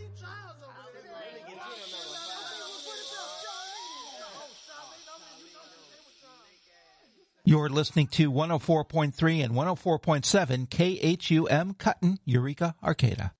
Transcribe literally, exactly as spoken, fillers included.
You're listening to one oh four point three and one oh four point seven K H U M Cutton, Eureka, Arcata.